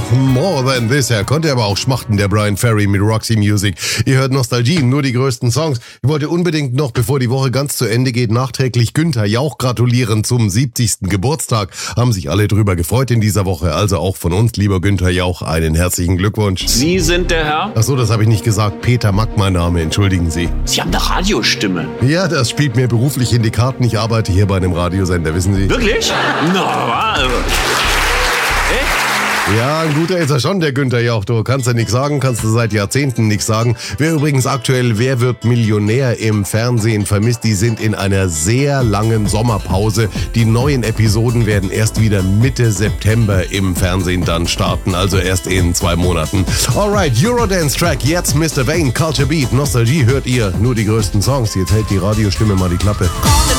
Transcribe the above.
More Than This. Er konnte aber auch schmachten, der Brian Ferry mit Roxy Music. Ihr hört Nostalgie, nur die größten Songs. Ich wollte unbedingt noch, bevor die Woche ganz zu Ende geht, nachträglich Günther Jauch gratulieren zum 70. Geburtstag. Haben sich alle drüber gefreut in dieser Woche, also auch von uns, lieber Günther Jauch, einen herzlichen Glückwunsch. Sie sind der Herr? Achso, das habe ich nicht gesagt. Peter Mack, mein Name, entschuldigen Sie. Sie haben eine Radiostimme. Ja, das spielt mir beruflich in die Karten. Ich arbeite hier bei einem Radiosender, wissen Sie. Wirklich? Na, Ja, ein guter ist er schon, der Günther Jauch. Du kannst ja nichts sagen, kannst du seit Jahrzehnten nichts sagen. Wer übrigens aktuell Wer wird Millionär im Fernsehen vermisst, die sind in einer sehr langen Sommerpause. Die neuen Episoden werden erst wieder Mitte September im Fernsehen dann starten, also erst in 2 Monaten. Alright, Eurodance-Track, jetzt Mr. Vane, Culture Beat, Nostalgie hört ihr, nur die größten Songs. Jetzt hält die Radiostimme mal die Klappe.